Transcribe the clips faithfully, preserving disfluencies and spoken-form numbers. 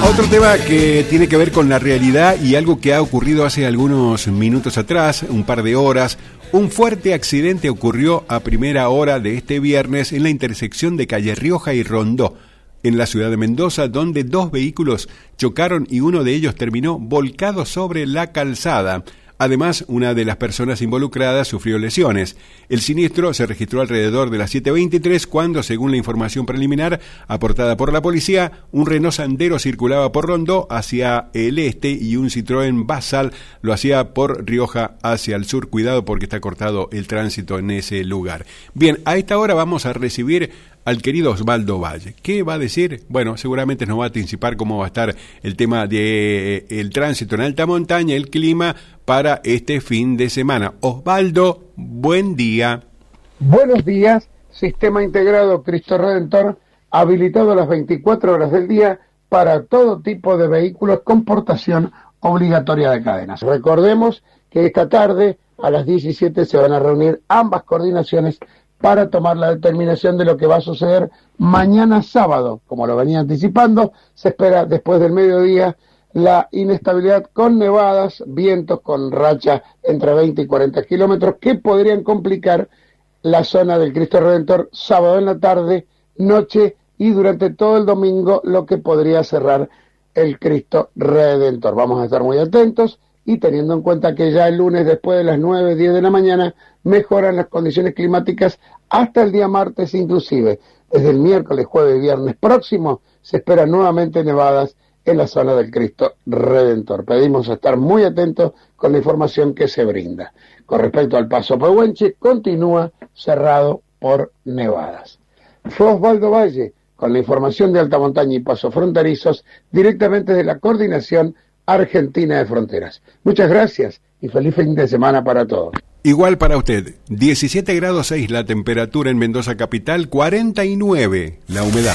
Otro tema que tiene que ver con la realidad y algo que ha ocurrido hace algunos minutos atrás, un par de horas. Un fuerte accidente ocurrió a primera hora de este viernes en la intersección de Calle Rioja y Rondó, en la ciudad de Mendoza, donde dos vehículos chocaron y uno de ellos terminó volcado sobre la calzada. Además, una de las personas involucradas sufrió lesiones. El siniestro se registró alrededor de las siete veintitrés cuando, según la información preliminar aportada por la policía, un Renault Sandero circulaba por Rondó hacia el este y un Citroën Basal lo hacía por Rioja hacia el sur. Cuidado porque está cortado el tránsito en ese lugar. Bien, a esta hora vamos a recibir al querido Osvaldo Valle. ¿Qué va a decir? Bueno, seguramente nos va a anticipar cómo va a estar el tema de el tránsito en alta montaña, el clima para este fin de semana. Osvaldo, buen día. Buenos días. Sistema integrado Cristo Redentor, habilitado las veinticuatro horas del día para todo tipo de vehículos con portación obligatoria de cadenas. Recordemos que esta tarde a las diecisiete se van a reunir ambas coordinaciones para tomar la determinación de lo que va a suceder mañana sábado. Como lo venía anticipando, se espera después del mediodía la inestabilidad con nevadas, vientos con racha entre veinte y cuarenta kilómetros que podrían complicar la zona del Cristo Redentor sábado en la tarde, noche y durante todo el domingo, lo que podría cerrar el Cristo Redentor. Vamos a estar muy atentos y teniendo en cuenta que ya el lunes después de las nueve, diez de la mañana mejoran las condiciones climáticas hasta el día martes inclusive. Desde el miércoles, jueves y viernes próximo se esperan nuevamente nevadas en la zona del Cristo Redentor. Pedimos estar muy atentos con la información que se brinda. Con respecto al Paso Pehuenche, continúa cerrado por nevadas. Fue Osvaldo Valle con la información de alta montaña y pasos fronterizos directamente de la Coordinación Argentina de Fronteras. Muchas gracias y feliz fin de semana para todos. Igual para usted, diecisiete grados seis la temperatura en Mendoza capital, cuarenta y nueve la humedad.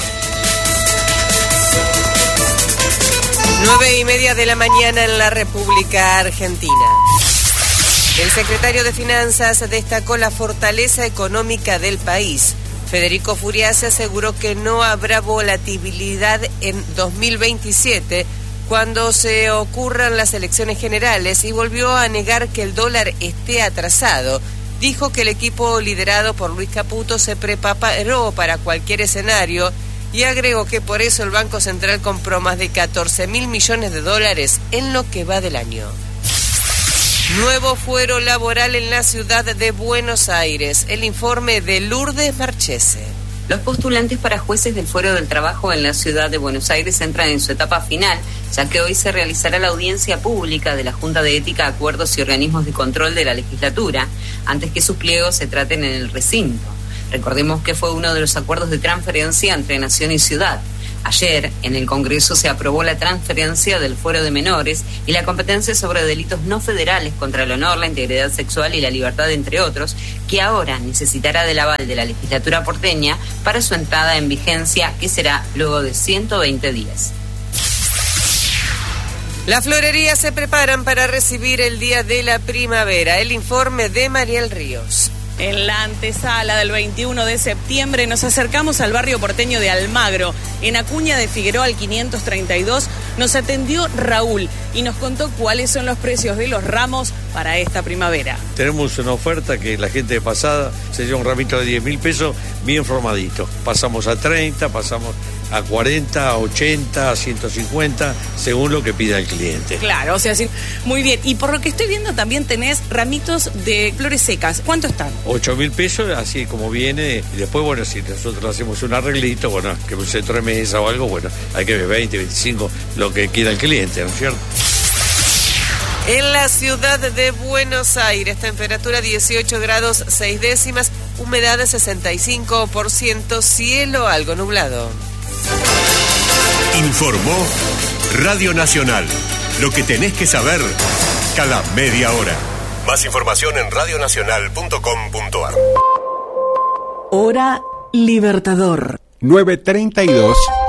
Nueve y media de la mañana en la República Argentina. El secretario de Finanzas destacó la fortaleza económica del país. Federico Furiase aseguró que no habrá volatilidad en dos mil veintisiete cuando se ocurran las elecciones generales y volvió a negar que el dólar esté atrasado. Dijo que el equipo liderado por Luis Caputo se preparó para cualquier escenario y agregó que por eso el Banco Central compró más de catorce mil millones de dólares en lo que va del año. Nuevo fuero laboral en la ciudad de Buenos Aires. El informe de Lourdes Marchese. Los postulantes para jueces del Fuero del Trabajo en la ciudad de Buenos Aires entran en su etapa final, ya que hoy se realizará la audiencia pública de la Junta de Ética, Acuerdos y Organismos de Control de la Legislatura, antes que sus pliegos se traten en el recinto. Recordemos que fue uno de los acuerdos de transferencia entre Nación y Ciudad. Ayer, en el Congreso, se aprobó la transferencia del fuero de menores y la competencia sobre delitos no federales contra el honor, la integridad sexual y la libertad, entre otros, que ahora necesitará del aval de la legislatura porteña para su entrada en vigencia, que será luego de ciento veinte días. Las florerías se preparan para recibir el Día de la Primavera. El informe de Mariel Ríos. En la antesala del veintiuno de septiembre nos acercamos al barrio porteño de Almagro. En Acuña de Figueroa al quinientos treinta y dos nos atendió Raúl y nos contó cuáles son los precios de los ramos para esta primavera. Tenemos una oferta que la gente de pasada se lleva un ramito de diez mil pesos bien formadito. Pasamos a treinta, pasamos a cuarenta, a ochenta, a ciento cincuenta, según lo que pida el cliente. Claro, o sea, sí, muy bien. Y por lo que estoy viendo también tenés ramitos de flores secas. ¿Cuánto están? ocho mil pesos, así como viene. Y después, bueno, si nosotros hacemos un arreglito, bueno, que un centro de mesa o algo, bueno, hay que ver veinte, veinticinco, lo que quiera el cliente, ¿no es cierto? En la ciudad de Buenos Aires, temperatura dieciocho grados seis décimas, humedad de sesenta y cinco por ciento, cielo algo nublado. Informó Radio Nacional. Lo que tenés que saber cada media hora. Más información en radionacional punto com punto ar. Hora Libertador. nueve treinta y dos.